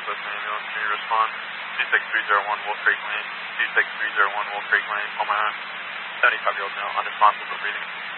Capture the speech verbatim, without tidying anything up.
Southwest ambulance, can you respond? two six three zero one Wolf Creek Lane, two six three zero one Wolf Creek Lane, Omaha. seventy-five-year-old male, unresponsive but breathing.